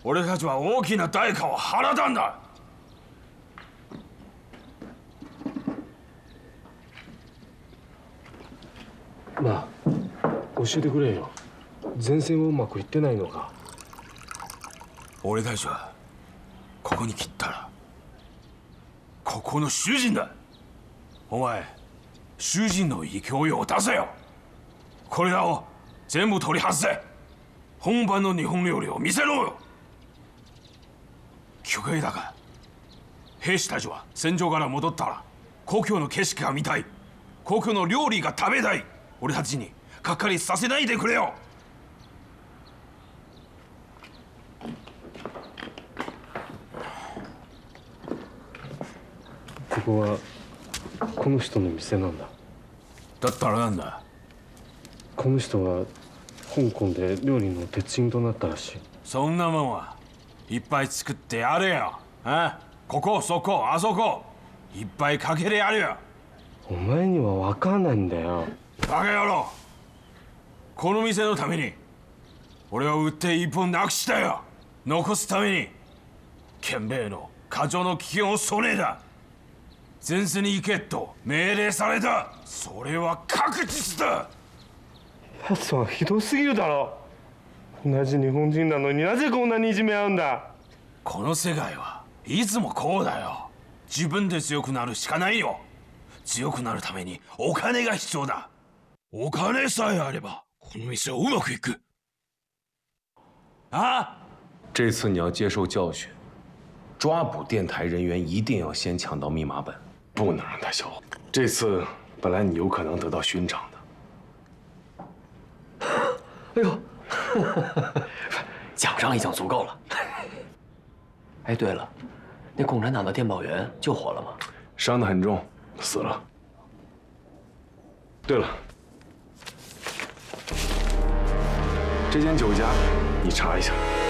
俺たちは大きな代価を払ったんだ。 まあ、教えてくれよ。前線はうまくいってないのか。 俺たちはここに来ったらここの主人だ。お前主人の勢いを出せよ。これらを全部取り外せ。本場の日本料理を見せろよ。虚形だが兵士たちは戦場から戻ったら故郷の景色が見たい、故郷の料理が食べたい。俺たちにがっかりさせないでくれよ。 ここはこの人の店なんだ。 だったらなんだ。 この人は香港で料理の鉄人となったらしい。 そんなもんはいっぱい作ってやれよ。ここそこあそこいっぱいかけてやるよ。 お前には分かんないんだよ。 バカ野郎。この店のために俺を売って一本なくしたよ。残すために憲兵の過剰の危険を備えた。前線に行けと命令された。それは確実だ。 奴はひどすぎるだろ。同じ日本人なのになぜこんなにいじめ合うんだ。 この世界はいつもこうだよ。自分で強くなるしかないよ。強くなるためにお金が必要だ。お金さえあればこの店はうまくいく。啊！ 这次你要接受教训，抓捕电台人员一定要先抢到密码本，不能让他销毁。这次本来你有可能得到勋章的。 哎呦，奖章已经足够了。哎，对了，那共产党的电报员救活了吗？ 伤得很重，死了。对了，这间酒家你查一下。